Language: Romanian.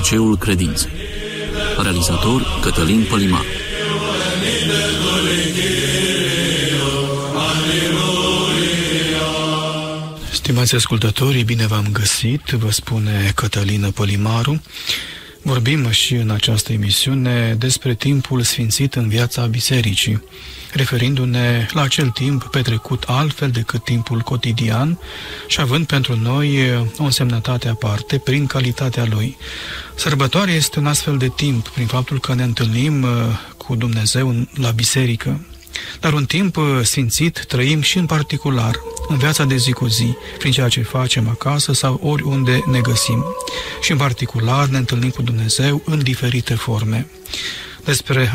Liceul Credinței. Realizator Cătălin Pălimar. Stimați ascultători, bine v-am găsit, vă spune Cătălin Pălimaru. Vorbim și în această emisiune despre timpul sfințit în viața bisericii, referindu-ne la acel timp petrecut altfel decât timpul cotidian și având pentru noi o însemnătate aparte prin calitatea lui. Sărbătoarea este un astfel de timp prin faptul că ne întâlnim cu Dumnezeu la biserică. Dar un timp sfințit trăim și în particular, în viața de zi cu zi, prin ceea ce facem acasă sau oriunde ne găsim. Și în particular ne întâlnim cu Dumnezeu în diferite forme. Despre